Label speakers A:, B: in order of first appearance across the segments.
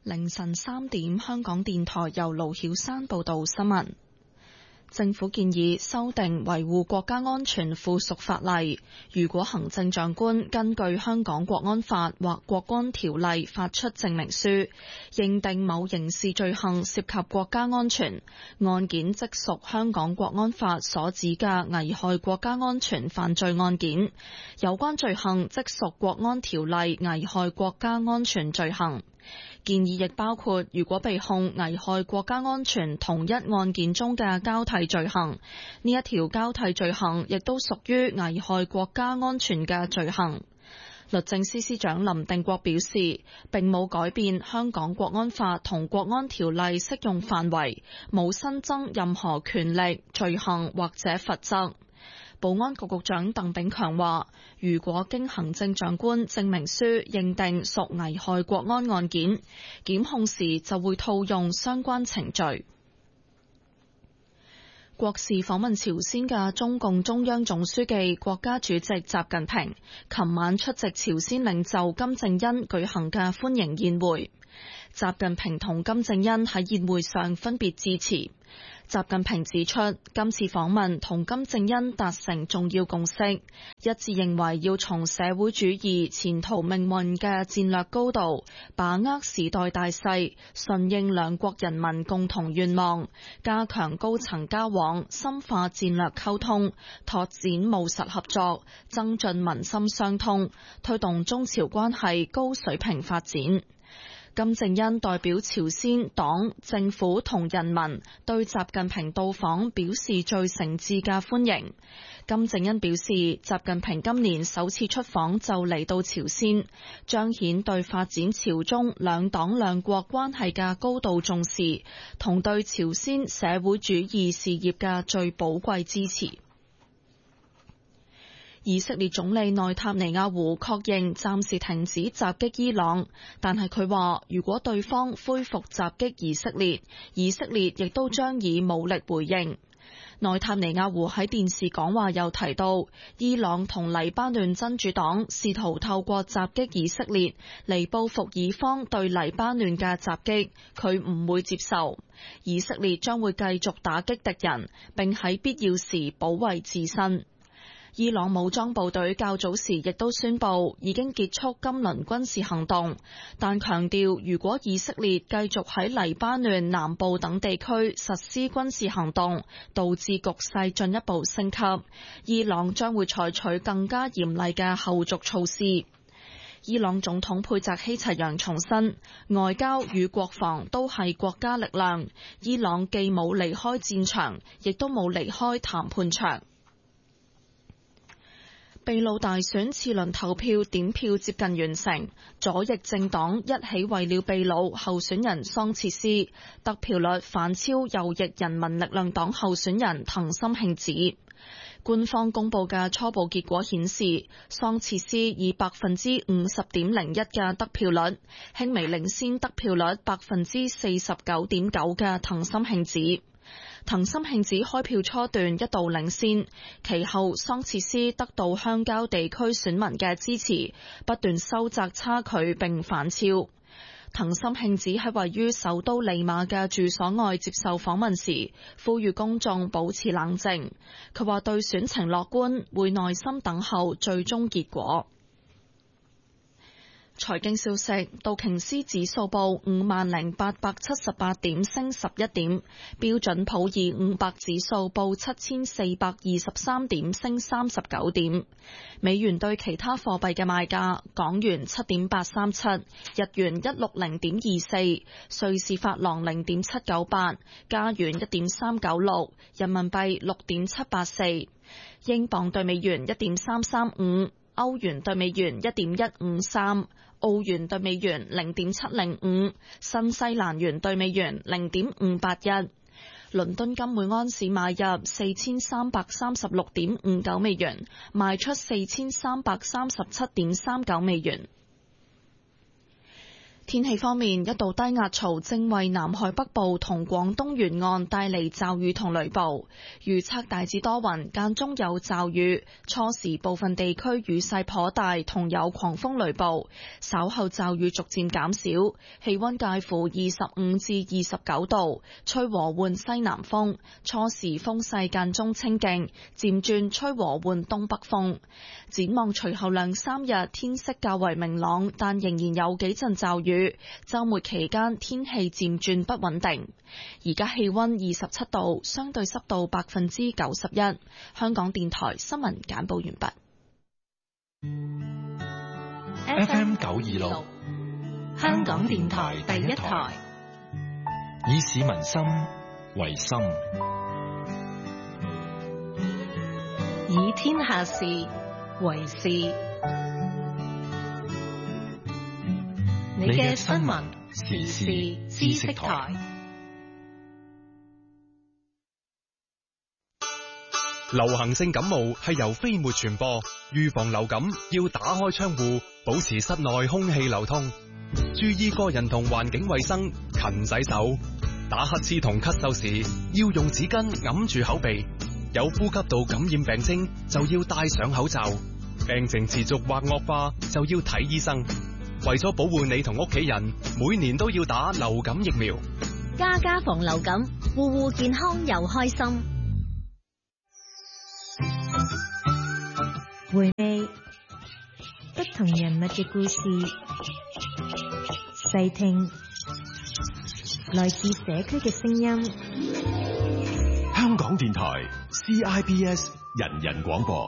A: 凌晨3點，香港電台由盧曉山報道新聞。政府建議修訂維護國家安全附屬法例，如果行政長官根據香港國安法或國安條例發出證明書，認定某刑事罪行涉及國家安全，案件即屬香港國安法所指嘅危害國家安全犯罪案件，有關罪行即屬國安條例危害國家安全罪行。建議亦包括，如果被控危害國家安全同一案件中嘅交替罪行，呢一條交替罪行亦都屬於危害國家安全嘅罪行。律政司司長林定國表示，並冇改變香港國安法同國安條例適用範圍，冇新增任何權力、罪行或者罰則。保安局局長鄧炳強話，如果經行政長官證明書認定屬危害國安案件，檢控時就會套用相關程序。國事訪問朝鮮嘅中共中央總書記、國家主席習近平，琴晚出席朝鮮領袖金正恩舉行嘅歡迎宴會。習近平同金正恩喺宴會上分別致辭。習近平指出，今次訪問同金正恩達成重要共識，一致認為要從社會主義前途命運嘅戰略高度，把握時代大勢，順應兩國人民共同願望，加強高層交往，深化戰略溝通，拓展務實合作，增進民心相通，推動中朝關係高水平發展。金正恩代表朝鮮黨、政府同人民對習近平到訪表示最誠摯嘅歡迎。金正恩表示，習近平今年首次出訪就嚟到朝鮮，彰顯對發展朝中兩黨兩國關係嘅高度重視，同對朝鮮社會主義事業嘅最寶貴支持。以色列總理內塔尼亞胡確認暫時停止襲擊伊朗，但係佢話如果對方恢復襲擊以色列，以色列亦都將以武力回應。內塔尼亞胡喺電視講話又提到，伊朗同黎巴嫩真主黨試圖透過襲擊以色列嚟報復以方對黎巴嫩嘅襲擊，佢唔會接受。以色列將會繼續打擊敵人，並喺必要時保衛自身。伊朗武裝部隊較早時亦都宣布已經結束今輪軍事行動，但強調如果以色列繼續喺黎巴嫩南部等地區實施軍事行動，導致局勢進一步升級，伊朗將會採取更加嚴厲嘅後續措施。伊朗總統佩澤希齊揚重申，外交與國防都係國家力量，伊朗既冇離開戰場，亦都冇離開談判場。秘魯大選次輪投票點票接近完成，左翼政黨一起為了秘魯候選人桑切斯得票率反超右翼人民力量黨候選人藤森慶子。官方公布嘅初步結果顯示，桑切斯以50.01%嘅得票率，輕微領先得票率49.9%嘅藤森慶子。藤森慶子開票初段一度領先，其後桑切斯得到鄉郊地區選民嘅支持，不斷收窄差距並反超。藤森慶子喺位於首都利馬嘅住所外接受訪問時，呼籲公眾保持冷靜。佢話對選情樂觀，會耐心等候最終結果。財經消息，道瓊斯指數報50,878點，升11點；標準普爾500指數報7423點，升39點。美元對其他貨幣嘅賣價：港元7.837，日元160.24，瑞士法郎0.798，加元1.396，人民幣6.784，英鎊對美元1.335。歐元對美元1.153，澳元對美元0.705，新西蘭元對美元0.581。倫敦金每安士買入4336.59美元，賣出4337.39美元。 天氣方面，一道低壓槽正為南海北部同廣東沿岸帶嚟驟雨同雷暴，預測大致多雲，間中有驟雨，初時部分地區雨勢頗大，同有狂風雷暴，稍後驟雨逐漸減少，氣溫介乎25至29度，吹和緩西南風，初時風勢間中清勁，漸轉吹和緩東北風。展望隨後2、3日天色較為明朗，但仍然有幾陣驟雨。週末期間天氣漸轉不穩定。而家氣溫27度，相對濕度91%。香港電台新聞簡報完畢。
B: FM 926，香港電台第一台，以市民心為心，
C: 以天下事為事。你嘅新聞時事知識台。
D: 流行性感冒係由飛沫傳播，預防流感要打開窗戶，保持室內空氣流通，注意個人同環境衛生，勤洗手。打乞嗤同咳嗽時要用紙巾揞住口鼻，有呼吸道感染病徵就要戴上口罩，病情持續或惡化就要睇醫生。為咗保護你同屋企人，每年都要打流感疫苗。
C: 家家防流感，戶戶健康又開心。
E: 回味不同人物嘅故事，細聽來自社區嘅聲音。
F: 香港電台 CIBS 人人廣播。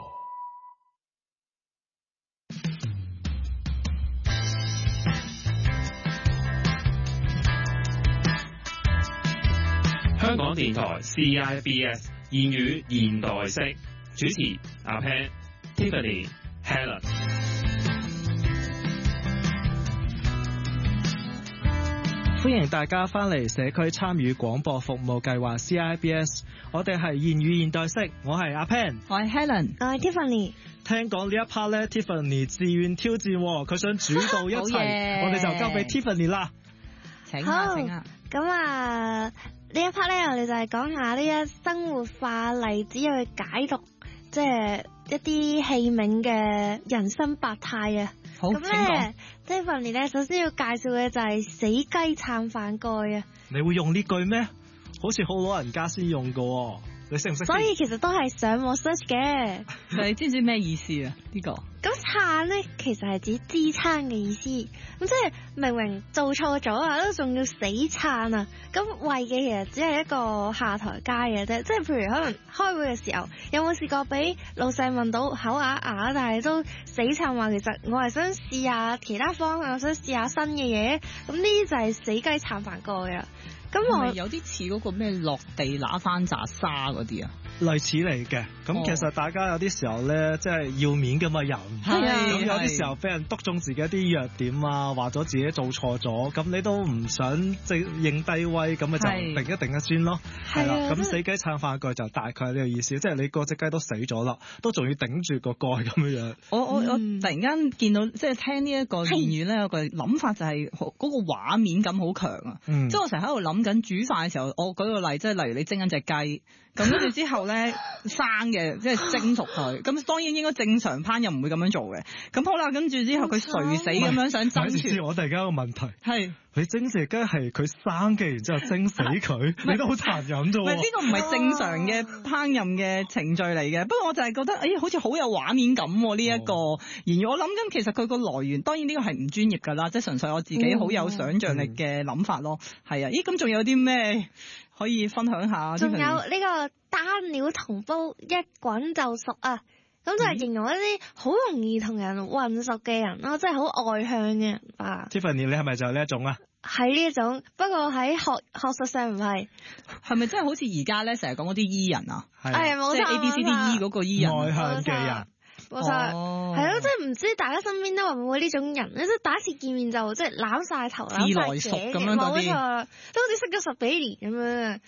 G: 香港電台 CIBS 言語現代式，主持阿 Pan、Tiffany、Helen。
H: 歡迎大家翻嚟社區參與廣播服務計劃 CIBS， 我哋係言語現代式，我係阿 Pan，
I: 我係 Helen，
E: 我係 Tiffany。
H: 聽講呢一 part 咧 ，Tiffany 自願挑戰，佢想主導一齊，我哋就交俾 Tiffany 啦。
I: 請啊，請啊。
E: 咁啊，呢一 part 咧，我哋就係講下呢一生活化例子去解讀，即係一啲器皿嘅人生百態啊。
I: 好，
E: 咁咧 Tiffany 咧，首先要介紹嘅就係死雞撐飯蓋啊。
H: 你會用呢句咩？好似好老人家先用噶，你識唔識？
E: 所以其實都係上網 search 嘅。
I: 你知唔知咩意思啊？呢個
E: 咁撐咧，其實係指支撐嘅意思。咁即係明明做錯咗啊，都仲要死撐啊！咁為嘅其實只係一個下台階嘅啫。即係譬如可能開會嘅時候，有冇試過俾老細問到口啞啞，但係都死撐話其實我係想試下其他方向，想試下新嘅嘢。咁呢啲就係死雞撐飯蓋啊！咁我
I: 有啲似嗰個咩落地揦翻紮沙嗰啲啊，
H: 類似嚟嘅。咁其實大家有啲時候咧，即係要面嘅嘛人，咁有啲時候俾人督中自己一啲弱點啊，話咗自己做錯咗，咁你都唔想即係認低威，咁咪就定一定一尊咯。係啦，咁死雞撐飯蓋就大概係呢個意思，即係你嗰隻雞都死咗啦，都仲要頂住個蓋咁樣樣。
I: 我突然間見到即係聽呢一個言語咧，有個諗法就係嗰個畫面感好強啊。即係我成日喺度諗緊煮飯嘅時候，我舉個例，即係例如你蒸緊隻雞，咁跟住之後咧生嘅，即係蒸熟佢，咁當然應該正常烹飪唔會咁樣做嘅。咁好啦，跟住之後佢垂死咁樣想爭住。
H: 我突然間有個問題
I: 係。
H: 你蒸隻雞係佢生嘅，然之後蒸死佢，你都好殘忍啫喎！
I: 呢個唔係正常嘅烹飪嘅程序嚟嘅。不過我就係覺得，好似好有畫面感喎呢一個言語。我諗緊其實佢個來源，當然呢個係唔專業㗎啦，即係純粹我自己好有想像力嘅諗法咯。係啊，咁仲有啲咩可以分享下？
E: 仲有呢個單料銅煲一滾就熟啊！咁就係形容一啲好容易同人混熟嘅人咯，即係好外向嘅人吧。
H: Tiffany， 你係咪就係呢一種啊？
E: 係呢一種，不過喺學術上唔係。
I: 係咪真係好似而家咧成日講嗰啲 E 人啊？
E: 係冇錯，
I: 即係 ABCDE 嗰個 E 人，
H: 外向嘅人。
E: 冇錯，係咯，即係唔知大家身邊都會唔會呢種人咧？即係第一次見面就即係攬晒頭、攬晒頸嘅，冇錯，都好似識咗10幾年咁樣。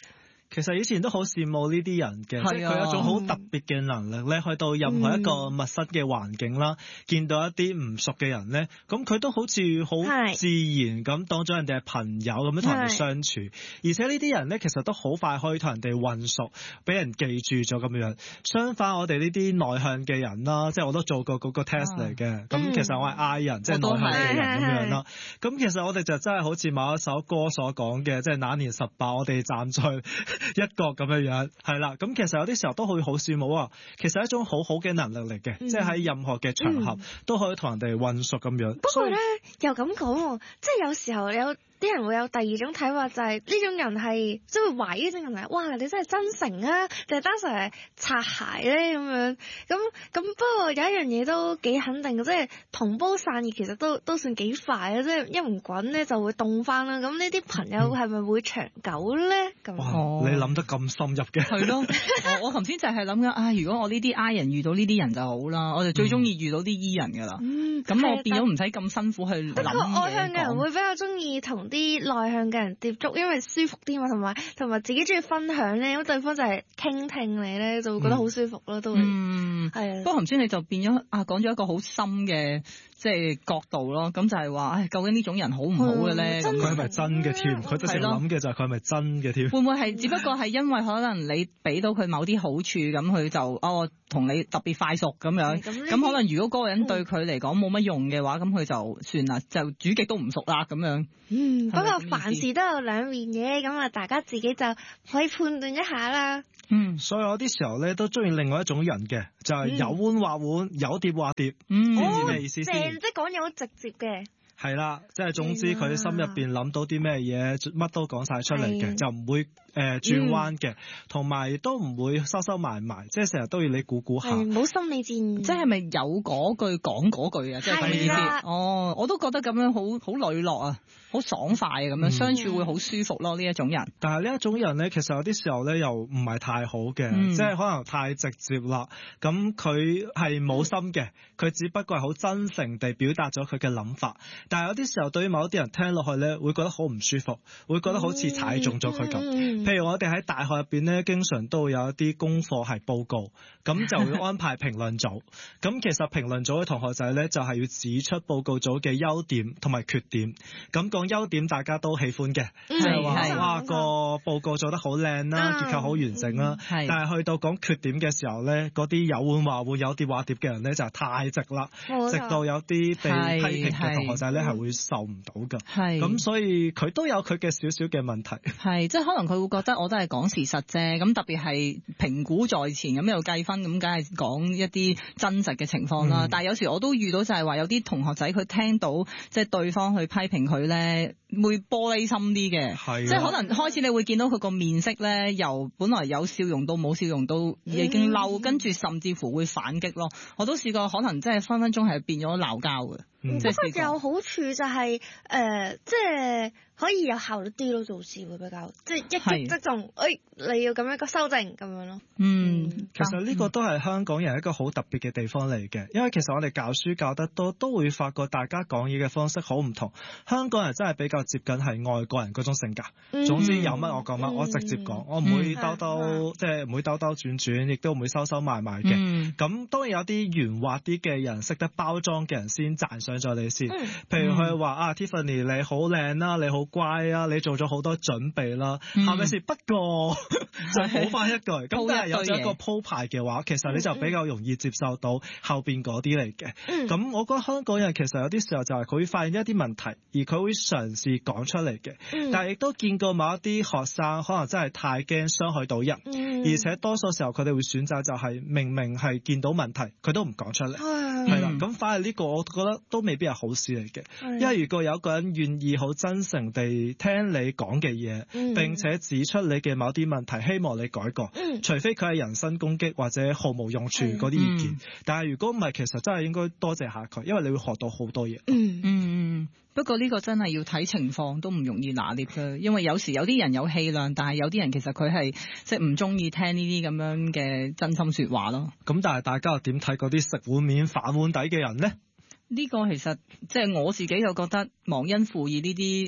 H: 其實以前都好羨慕呢啲人嘅，即係佢有一種好特別嘅能力咧，去到任何一個密室嘅環境啦，見到一啲唔熟嘅人咧，咁佢都好似好自然咁當咗人哋係朋友咁樣同人哋相處，而且呢啲人咧其實都好快可以同人哋混熟，俾人記住咗咁樣。相反，我哋呢啲內向嘅人啦，即係我都做過嗰個 test 嚟嘅，咁其實我係 I 人，即係內向嘅人咁樣啦。咁其實我哋就真係好似某一首歌所講嘅，即係那年18，我哋站在一角咁樣，係啦。咁其實有啲時候都會好羨慕啊，其實係一種好好嘅能力嚟嘅，即係喺任何嘅場合都可以同人哋混熟咁樣。
E: 不過咧又咁講，即係有時候有啲人會有第二種睇法，就係呢種人係即係會懷疑呢種人係，哇！你真係真誠啊，定係單純係擦鞋咧咁樣？咁不過有一樣嘢都幾肯定嘅，即係同煲散熱其實都算幾快啊！即係一唔滾咧就會凍翻啦。咁呢啲朋友係咪會長久咧？咁
H: 你諗得咁深入嘅。
I: 係咯，我頭先就係諗緊如果我呢啲 I 人遇到呢啲人就好啦，我就最中意遇到啲 E 人㗎啦。咁我變咗唔使咁辛苦去諗嘢。不過
E: 外向嘅人會比較中意同啲內向嘅人接觸，因為舒服啲嘛，同埋自己中意分享咧，咁對方就係傾聽你咧，就會覺得好舒服咯，都會係啊。不
I: 過頭先你就變咗講咗一個好深嘅即係角度咯，咁就係話，究竟呢種人好唔好嘅咧？
H: 佢係咪真嘅添？佢都成日諗嘅就係佢係咪真嘅添？
I: 會唔會係只不過係因為可能你俾到佢某啲好處，咁佢就同你特別快熟咁樣，咁可能如果嗰個人對佢嚟講冇乜用嘅話，咁佢就算啦，就煮極都唔熟啦咁樣。
E: 不過凡事都有兩面嘅，咁啊大家自己就可以判斷一下啦。
H: 所以我啲時候咧都中意另外一種人嘅，就係有碗話碗，有碟話碟，知唔知咩意思先？
E: 即係講嘢好直接嘅。
H: 係啦，即係總之佢心入邊諗到啲咩嘢，乜都講晒出嚟嘅，就唔會轉彎嘅，同埋都唔會收埋，即係成日都要你估下。
E: 冇心理戰，
I: 即係咪有嗰句講嗰句啊？即係咁嘅意思。我都覺得咁樣好磊落啊，好爽快啊，咁樣相處會好舒服咯。呢一種人，
H: 但係呢一種人咧，其實有啲時候咧又唔係太好嘅，即係可能太直接啦。咁佢係冇心嘅，佢只不過係好真誠地表達咗佢嘅諗法。但係有啲時候對於某一啲人聽落去咧，會覺得好唔舒服，會覺得好似踩中咗佢咁。譬如我哋喺大學入邊咧，經常都會有一啲功課係報告，咁就會安排評論組。咁其實評論組嘅同學仔咧，就係要指出報告組嘅優點同埋缺點。咁講優點大家都喜歡嘅，即係話哇個報告做得好靚啦，結構好完整啦。但係去到講缺點嘅時候咧，嗰啲有碗話碗有碟話碟嘅人咧就係太直啦，直到有啲被批評嘅同學仔咧係會受唔到㗎。咁所以佢都有佢嘅少少嘅問題。
I: 即係可能佢會覺得我都係講事實啫，咁特別係評估在前咁又計分，咁梗係講一啲真實嘅情況啦。但係有時我都遇到就係話有啲同學仔佢聽到即係對方去批評佢咧，會玻璃心啲嘅，即係可能開始你會見到佢個面色咧，由本來有笑容到冇笑容到已經嬲，跟住甚至乎會反擊咯。我都試過可能即係分分鐘係變咗鬧交嘅。
E: 不過有好處就係即係可以有效率啲咯，做事會比較即係一擊即中，你要咁樣個修正咁樣咯。
H: 其實呢個都係香港人一個好特別嘅地方嚟嘅，因為其實我哋教書教得多，都會發覺大家講嘢嘅方式好唔同。香港人真係比較接近係外國人嗰種性格，總之有乜我講乜，我直接講，我唔會兜兜即係唔會兜兜轉轉，亦都唔會收收埋埋嘅。咁當然有啲圓滑啲嘅人，識得包裝嘅人先讚賞咗你先。譬如佢話Tiffany 你好靚啦，你好乖啊，你做咗好多準備啦，係咪先？不過就補翻一句，咁但係有咗一個鋪排嘅話，其實你就比較容易接受到後邊嗰啲嚟嘅。咁我覺得香港人其實有啲時候就係佢會發現一啲問題，而佢會嘗試講出嚟嘅。但係亦都見過某一啲學生可能真係太驚傷害到人，而且多數時候佢哋會選擇就係明明係見到問題，佢都唔講出嚟。係啦，咁反而呢個我覺得都未必係好事嚟嘅。因為如果有一個人願意好真誠地聽你講嘅嘢，並且指出你嘅某啲問題，希望你改過，除非佢係人身攻擊或者毫無用處嗰啲意見。但係如果唔係，其實真係應該多謝下佢，因為你會學到好多嘢。
I: 不過呢個真係要睇情況，都唔容易拿捏嘅，因為有時有啲人有氣量，但係有啲人其實佢係即係唔中意聽呢啲咁樣嘅真心說話咯。
H: 咁但係大家又點睇嗰啲食碗面反碗底嘅人呢？
I: 呢個其實即係我自己就覺得忘恩負義呢啲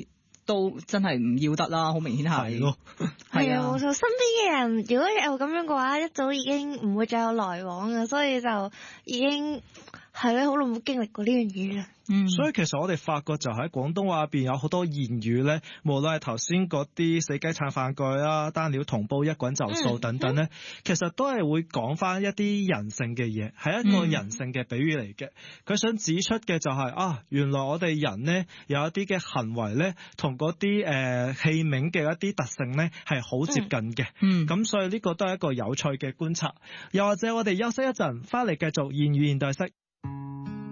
I: 都真係唔要得啦，好明顯係咯。
E: 係啊，冇錯，身邊嘅人如果有咁樣嘅話，一早已經唔會再有來往嘅，所以就已經係咧好耐冇經歷過呢樣嘢啦。
H: 所以其實我哋發覺就喺廣東話入邊有好多言語咧，無論係頭先嗰啲死雞撐飯蓋啦、單料銅煲一滾就數等等咧，其實都係會講翻一啲人性嘅嘢，係一個人性嘅比喻嚟嘅。佢想指出嘅就係原來我哋人咧有一啲嘅行為咧，同嗰啲器皿嘅一啲特性咧係好接近嘅。咁所以呢個都係一個有趣嘅觀察。又或者我哋休息一陣，翻嚟繼續言語現代式。